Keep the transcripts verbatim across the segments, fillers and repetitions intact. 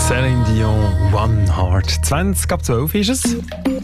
Céline Dion, One Heart. zwanzig ab zwölf ist es.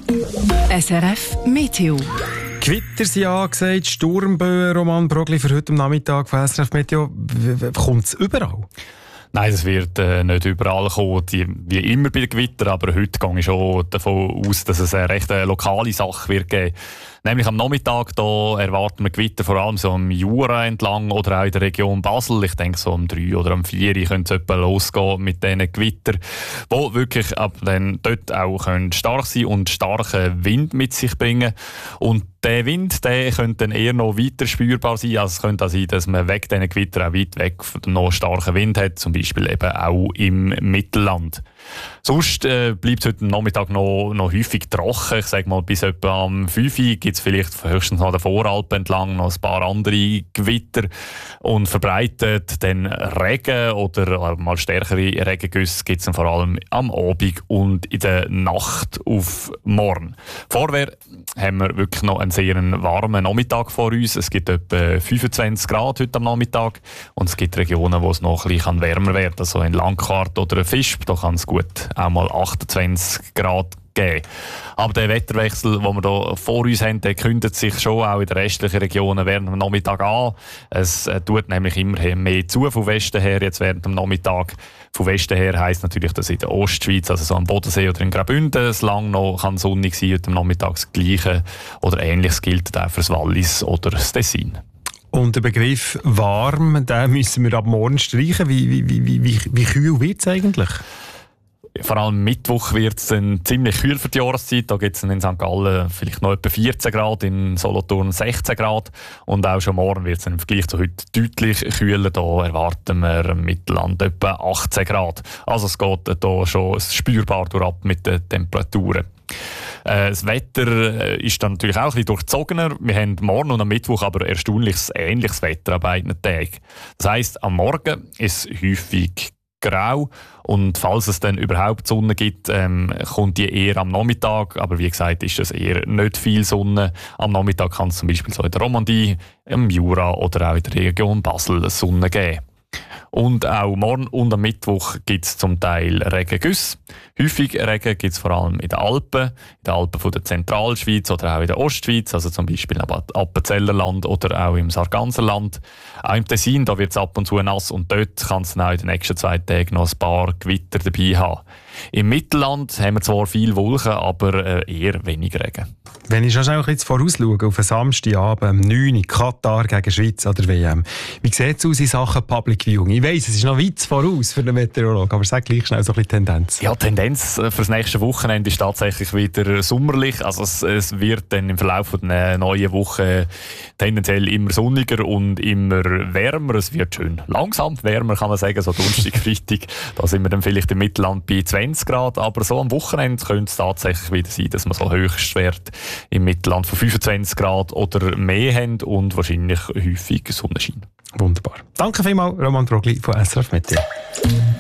S R F Meteo. Gewitter sind angesagt, Sturmböen, Roman Brogli für heute am Nachmittag von S R F Meteo. Kommt es überall? Nein, es wird äh, nicht überall kommen, die, wie immer bei den Gewittern, aber heute gehe ich schon davon aus, dass es eine recht eine lokale Sache wird geben. Nämlich am Nachmittag da erwarten wir Gewitter vor allem so am Jura entlang oder auch in der Region Basel. Ich denke so um drei oder um vier könnte es etwa losgehen mit diesen Gewittern, die wirklich ab dann dort auch können stark sein und starken Wind mit sich bringen. Und der Wind, der könnte dann eher noch weiter spürbar sein. Also es könnte auch sein, dass man weg diesen Gewitter auch weit weg von noch starken Wind hat, zum Beispiel eben auch im Mittelland. Sonst äh, bleibt es heute Nachmittag noch, noch häufig trocken. Ich sage mal, bis etwa am fünf Uhr gibt es vielleicht höchstens an der Voralpen entlang noch ein paar andere Gewitter und verbreitet dann Regen oder mal stärkere Regengüsse gibt es vor allem am Abend und in der Nacht auf morgen. Vorher haben wir wirklich noch einen sehr warmen Nachmittag vor uns. Es gibt etwa fünfundzwanzig Grad heute am Nachmittag und es gibt Regionen, wo es noch ein bisschen wärmer werden kann. Also in Langquart oder Visp, da kann es gut auch mal achtundzwanzig Grad geben. Aber der Wetterwechsel, den wir hier vor uns haben, der kündet sich schon auch in den restlichen Regionen während dem Nachmittag an. Es äh, tut nämlich immer mehr zu vom Westen her, jetzt während dem Nachmittag. Von Westen her heisst natürlich, dass in der Ostschweiz, also so am Bodensee oder in Graubünden, es lang noch kann sonnig sein, heute am Nachmittag das Gleiche oder Ähnliches gilt auch für das Wallis oder das Tessin. Und der Begriff warm, den müssen wir ab morgen streichen. Wie, wie, wie, wie, wie kühl wird es eigentlich? Vor allem Mittwoch wird es ziemlich kühl für die Jahreszeit. Da gibt es in Sankt Gallen vielleicht noch etwa vierzehn Grad, in Solothurn sechzehn Grad. Und auch schon morgen wird es im Vergleich zu heute deutlich kühler. Da erwarten wir im Mittelland etwa achtzehn Grad. Also es geht da schon spürbar durchab mit den Temperaturen. Das Wetter ist dann natürlich auch ein bisschen durchzogener. Wir haben morgen und am Mittwoch aber erstaunlich ähnliches Wetter an beiden Tagen. Das heisst, am Morgen ist es häufig grau und falls es dann überhaupt Sonne gibt, ähm, kommt die eher am Nachmittag, aber wie gesagt ist es eher nicht viel Sonne. Am Nachmittag kann es zum Beispiel so in der Romandie, im Jura oder auch in der Region Basel Sonne geben. Und auch morgen und am Mittwoch gibt es zum Teil Regengüsse. Häufig Regen gibt es vor allem in den Alpen, in den Alpen von der Zentralschweiz oder auch in der Ostschweiz, also zum Beispiel im Appenzellerland oder auch im Sarganserland. Auch im Tessin, da wird es ab und zu nass und dort kann es dann auch in den nächsten zwei Tagen noch ein paar Gewitter dabei haben. Im Mittelland haben wir zwar viel Wolken, aber eher wenig Regen. Wenn ich schon ein bisschen vorausschaue, auf einen Samstagabend um neun Uhr Katar gegen Schweiz an der W M, wie sieht es aus in Sachen Public Viewing? Ich weiss, es ist noch weit voraus für den Meteorologen, aber sag gleich schnell so ein bisschen Tendenz. Ja, Tendenz für das nächste Wochenende ist tatsächlich wieder sommerlich. Also es, es wird dann im Verlauf der neuen Woche tendenziell immer sonniger und immer wärmer. Es wird schön langsam wärmer, kann man sagen, so Donnerstag, Freitag. Da sind wir dann vielleicht im Mittelland bei zwanzig Grad, aber so am Wochenende könnte es tatsächlich wieder sein, dass wir so Höchstwert im Mittelland von fünfundzwanzig Grad oder mehr haben und wahrscheinlich häufig Sonnenschein. Wunderbar. Danke vielmals, Roman Brogli von S R F Meteo.